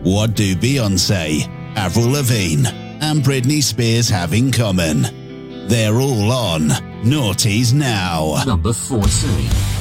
What do Beyoncé, Avril Lavigne, and Britney Spears have in common? They're all on Naughties Now. Number 14.